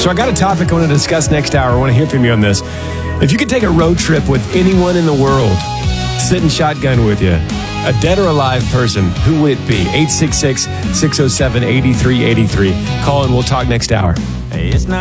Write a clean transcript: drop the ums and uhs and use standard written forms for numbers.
So I got a topic I want to discuss next hour. I want to hear from you on this. If you could take a road trip with anyone in the world, sit in shotgun with you, a dead or alive person, who would it be? 866-607-8383. Call and we'll talk next hour. It's not